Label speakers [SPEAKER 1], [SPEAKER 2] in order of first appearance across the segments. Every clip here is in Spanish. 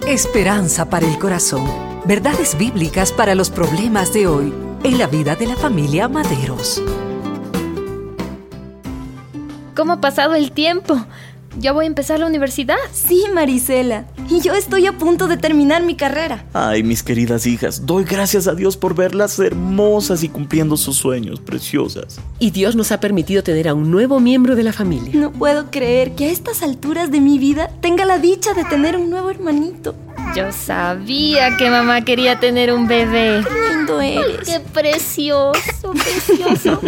[SPEAKER 1] Esperanza para el corazón. Verdades bíblicas para los problemas de hoy en la vida de la familia Maderos.
[SPEAKER 2] ¿Cómo ha pasado el tiempo? ¿Ya voy a empezar la universidad?
[SPEAKER 3] Sí, Marisela. Y yo estoy a punto de terminar mi carrera.
[SPEAKER 4] Ay, mis queridas hijas, doy gracias a Dios por verlas hermosas y cumpliendo sus sueños, preciosas.
[SPEAKER 5] Y Dios nos ha permitido tener a un nuevo miembro de la familia.
[SPEAKER 3] No puedo creer que a estas alturas de mi vida tenga la dicha de tener un nuevo hermanito.
[SPEAKER 2] Yo sabía que mamá quería tener un bebé.
[SPEAKER 3] ¡Qué lindo eres!
[SPEAKER 2] ¡Qué precioso, precioso!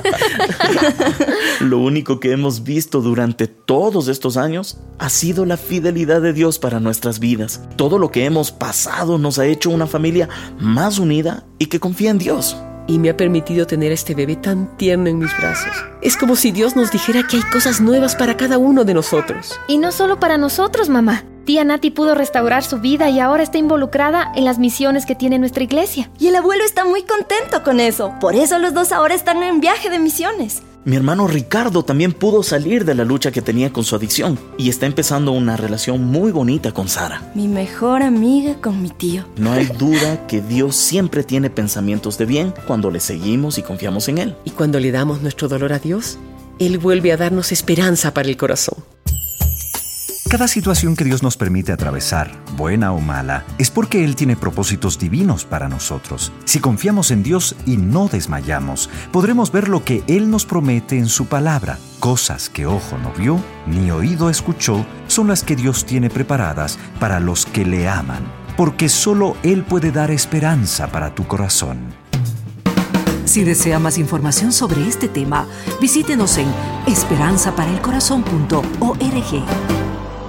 [SPEAKER 4] Lo único que hemos visto durante todos estos años ha sido la fidelidad de Dios para nuestras vidas. Todo lo que hemos pasado nos ha hecho una familia más unida y que confía en Dios.
[SPEAKER 5] Y me ha permitido tener a este bebé tan tierno en mis brazos. Es como si Dios nos dijera que hay cosas nuevas para cada uno de nosotros.
[SPEAKER 2] Y no solo para nosotros, mamá. Tía Nati pudo restaurar su vida y ahora está involucrada en las misiones que tiene nuestra iglesia.
[SPEAKER 3] Y el abuelo está muy contento con eso. Por eso los dos ahora están en viaje de misiones.
[SPEAKER 4] Mi hermano Ricardo también pudo salir de la lucha que tenía con su adicción y está empezando una relación muy bonita con Sara.
[SPEAKER 3] Mi mejor amiga con mi tío.
[SPEAKER 4] No hay duda que Dios siempre tiene pensamientos de bien cuando le seguimos y confiamos en Él.
[SPEAKER 5] Y cuando le damos nuestro dolor a Dios, Él vuelve a darnos esperanza para el corazón.
[SPEAKER 6] Cada situación que Dios nos permite atravesar, buena o mala, es porque Él tiene propósitos divinos para nosotros. Si confiamos en Dios y no desmayamos, podremos ver lo que Él nos promete en su palabra. Cosas que ojo no vio, ni oído escuchó, son las que Dios tiene preparadas para los que le aman. Porque solo Él puede dar esperanza para tu corazón.
[SPEAKER 1] Si desea más información sobre este tema, visítenos en esperanzaparaelcorazon.org.